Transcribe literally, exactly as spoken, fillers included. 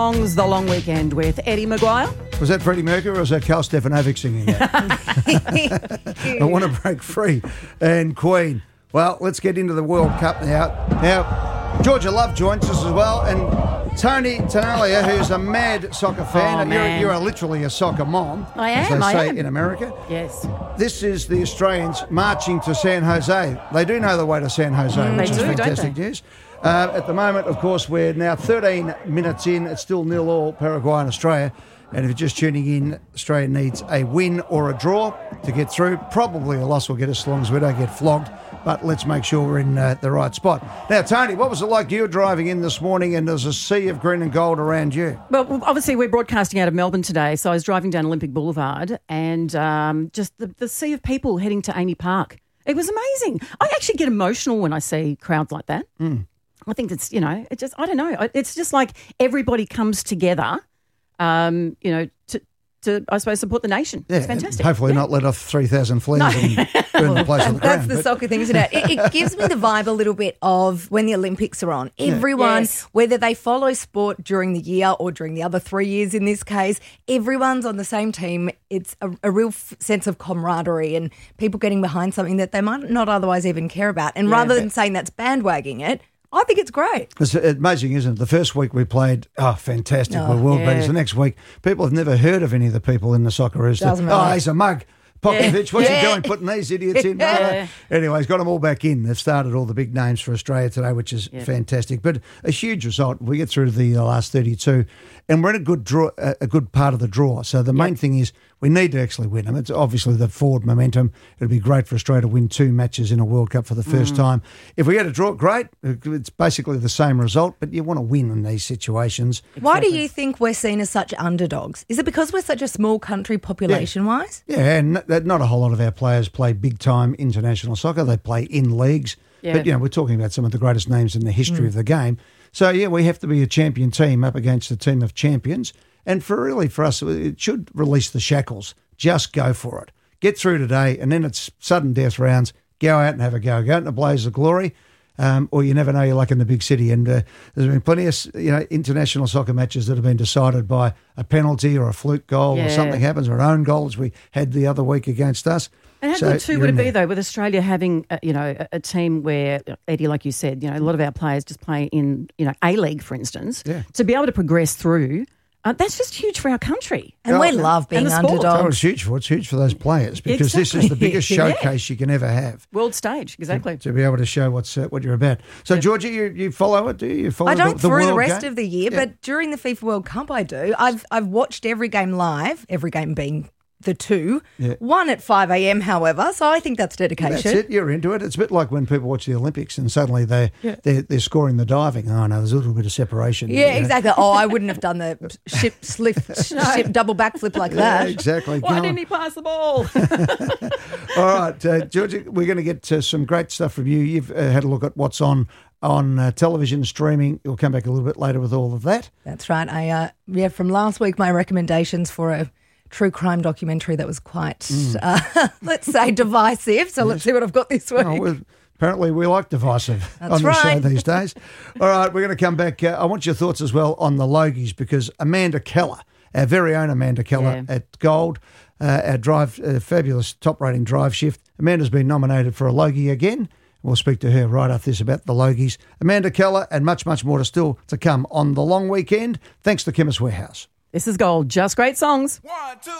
Songs, The Long Weekend with Eddie Maguire. Was that Freddie Mercury or was that Carl Stefanovic singing that? I want to break free. And Queen. Well, let's get into the World Cup now. Now, Georgia Love joins us as well. And Tony Tanalia, who's a mad soccer fan. Oh, man. You're, you're literally a soccer mom. I am, as they I say am. in America. Yes. This is the Australians marching to San Jose. They do know the way to San Jose, Mm, which they is do, don't fantastic they? news. Uh, at the moment, of course, we're now thirteen minutes in. It's still nil all Paraguay and Australia. And if you're just tuning in, Australia needs a win or a draw to get through. Probably a loss will get us as long as we don't get flogged. But let's make sure we're in uh, the right spot. Now, Tony, what was it like you were driving in this morning and there's a sea of green and gold around you? Well, obviously, we're broadcasting out of Melbourne today, so I was driving down Olympic Boulevard and um, just the, the sea of people heading to Amy Park. It was amazing. I actually get emotional when I see crowds like that. Mm. I think it's, you know, it just, I don't know. It's just like everybody comes together, um, you know, to, to, I suppose, support the nation. Yeah, It's fantastic. Hopefully Yeah. not let off three thousand flares and burn the place on the That's ground. the but- soccer thing, isn't it? it? It gives me the vibe a little bit of when the Olympics are on. Everyone, Yes. whether they follow sport during the year or during the other three years in this case, everyone's on the same team. It's a, a real f- sense of camaraderie and people getting behind something that they might not otherwise even care about. And Yeah. rather than saying that's bandwagging it, I think it's great. It's amazing, isn't it? The first week we played, oh, fantastic, Oh, we're world yeah. beaters. The next week, people have never heard of any of the people in the Socceroos. Doesn't Oh, matter. he's a mug. Popovich, what's he Yeah. doing, putting these idiots in? Yeah. Anyway, he's got them all back in. They've started all the big names for Australia today, which is Yeah. fantastic. But a huge result. We get through to the uh, last thirty-two, and we're in a good draw, a a good part of the draw. So the main thing is we need to actually win them. It's obviously the forward momentum. It'd be great for Australia to win two matches in a World Cup for the first time. If we get a draw, great. It's basically the same result, but you want to win in these situations. Why do you think we're seen as such underdogs? Is it because we're such a small country population-wise? Yeah, and n- not a whole lot of our players play big-time international soccer. They play in leagues. Yeah. But, you know, we're talking about some of the greatest names in the history of the game. So, yeah, we have to be a champion team up against a team of champions. And for really, for us, it should release the shackles. Just go for it. Get through today, and then it's sudden death rounds. Go out and have a go. Go out in a blaze of glory. Um, or you never know, you're like in the big city. And uh, there's been plenty of, you know, international soccer matches that have been decided by a penalty or a fluke goal or Yeah. something happens, or an own goal, as we had the other week against us. And how So good too you're would in it be there. though with Australia having uh, you know a, a team where Eddie, like you said, you know a lot of our players just play in you know A League, for instance, Yeah. to be able to progress through. Uh, that's just huge for our country. And Oh, we and- love being and the sport. Oh, underdogs. it's huge for it's huge for those players because this is Exactly. the biggest Yeah. showcase you can ever have World stage, exactly. to be able to show what's uh, what you're about. So, Georgia, you, you follow it, do you? You follow I don't the, the through the world rest game? of the year, Yeah. but during the FIFA World Cup I do. I've I've watched every game live, every game being the two. Yeah. One at five a.m, however, so I think that's dedication. That's it. You're into it. It's a bit like when people watch the Olympics and suddenly they Yeah. they're, they're scoring the diving. Oh no, there's a little bit of separation. Yeah, you know. exactly. Oh, I wouldn't have done the ship slip, ship double backflip like Yeah, that. exactly. Why Go on. didn't he pass the ball? All right, uh, Georgia, we're going to get uh, some great stuff from you. You've uh, had a look at what's on on uh, television streaming. You'll come back a little bit later with all of that. That's right. I uh, yeah, from last week, my recommendations for a true crime documentary that was quite, uh, let's say, divisive. So let's see what I've got this week. Oh, well, apparently we like divisive That's on the show right. these days. All right, we're going to come back. Uh, I want your thoughts as well on the Logies because Amanda Keller, our very own Amanda Keller Yeah. at Gold, uh, our drive, uh, fabulous top-rating drive shift. Amanda's been nominated for a Logie again. We'll speak to her right after this about the Logies. Amanda Keller and much, much more to still to come on the long weekend. Thanks to Chemist Warehouse. This is Gold, just great songs. One, two.